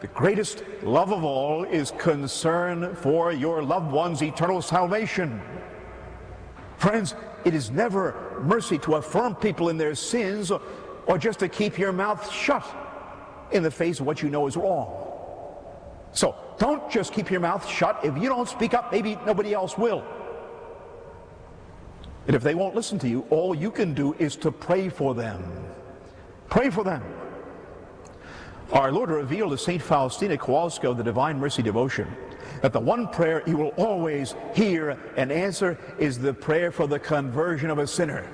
the greatest love of all is concern for your loved one's eternal salvation. Friends, it is never mercy to affirm people in their sins or just to keep your mouth shut in the face of what you know is wrong. So don't just keep your mouth shut. If you don't speak up, maybe nobody else will. And if they won't listen to you, all you can do is to pray for them. Pray for them. Our Lord revealed to St. Faustina Kowalska of the Divine Mercy Devotion that the one prayer you will always hear and answer is the prayer for the conversion of a sinner.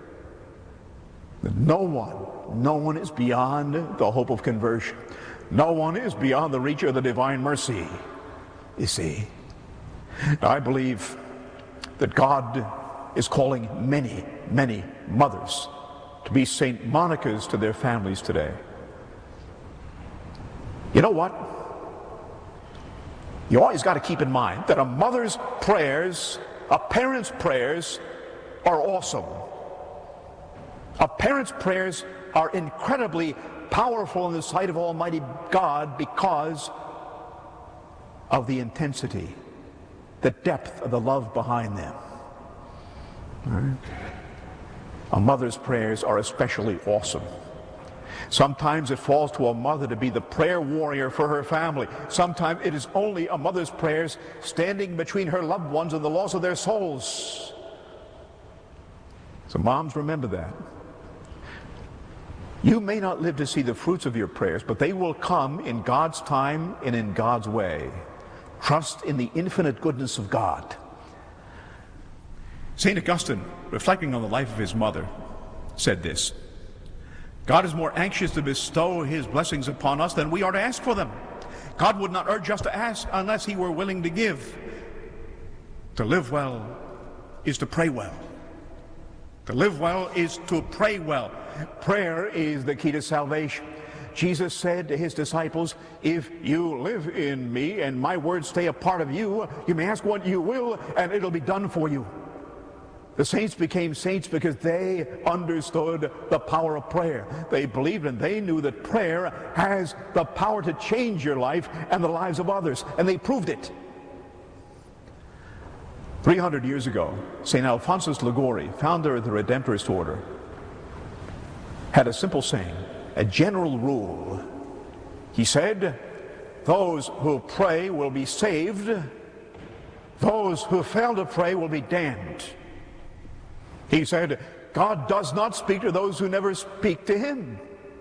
No one is beyond the hope of conversion. No one is beyond the reach of the divine mercy, you see. Now, I believe that God is calling many, many mothers to be St. Monica's to their families today. You know what? You always got to keep in mind that a mother's prayers, a parent's prayers, are awesome. A parent's prayers are incredibly powerful in the sight of Almighty God because of the intensity, the depth of the love behind them. All right? A mother's prayers are especially awesome. Sometimes it falls to a mother to be the prayer warrior for her family. Sometimes it is only a mother's prayers standing between her loved ones and the loss of their souls. So moms, remember that. You may not live to see the fruits of your prayers, but they will come in God's time and in God's way. Trust in the infinite goodness of God. St. Augustine, reflecting on the life of his mother, said this: God is more anxious to bestow his blessings upon us than we are to ask for them. God would not urge us to ask unless he were willing to give. To live well is to pray well. To live well is to pray well. Prayer is the key to salvation. Jesus said to his disciples, if you live in me and my words stay a part of you, you may ask what you will and it'll be done for you. The saints became saints because they understood the power of prayer. They believed and they knew that prayer has the power to change your life and the lives of others, and they proved it. 300 years ago, St. Alphonsus Liguori, founder of the Redemptorist order, had a simple saying, a general rule. He said, those who pray will be saved, those who fail to pray will be damned. He said, God does not speak to those who never speak to him.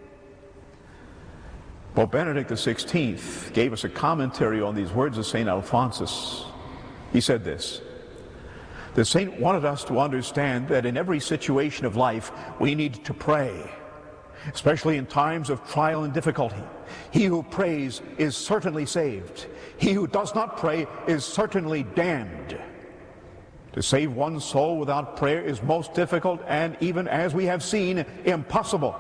Pope Benedict XVI gave us a commentary on these words of St. Alphonsus. He said this: the saint wanted us to understand that in every situation of life we need to pray, especially in times of trial and difficulty. He who prays is certainly saved. He who does not pray is certainly damned. To save one's soul without prayer is most difficult and, even as we have seen, impossible.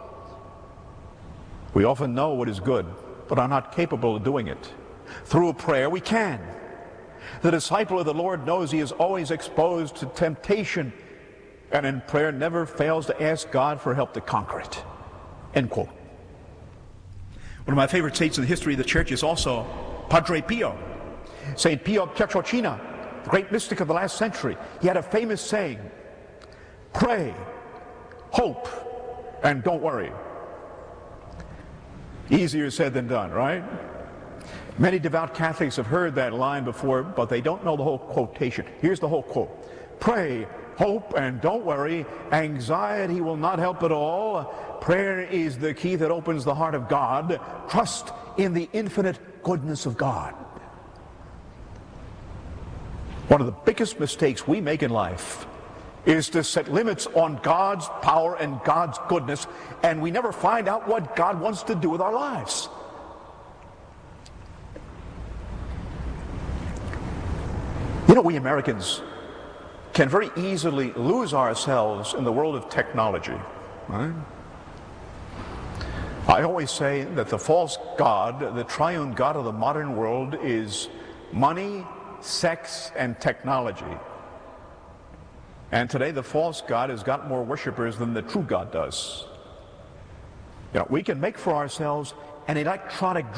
We often know what is good, but are not capable of doing it. Through prayer we can. The disciple of the Lord knows he is always exposed to temptation, and in prayer never fails to ask God for help to conquer it. End quote. One of my favorite saints in the history of the church is also Padre Pio. St. Pio Pietrelcina, the great mystic of the last century. He had a famous saying: pray, hope, and don't worry. Easier said than done, right? Many devout Catholics have heard that line before, but they don't know the whole quotation. Here's the whole quote: pray, hope, and don't worry. Anxiety will not help at all. Prayer is the key that opens the heart of God. Trust in the infinite goodness of God. One of the biggest mistakes we make in life is to set limits on God's power and God's goodness, and we never find out what God wants to do with our lives. You know, we Americans can very easily lose ourselves in the world of technology, right? I always say that the false god, the triune god of the modern world, is money, sex, and technology. And today the false god has got more worshipers than the true God does. You know, we can make for ourselves an electronic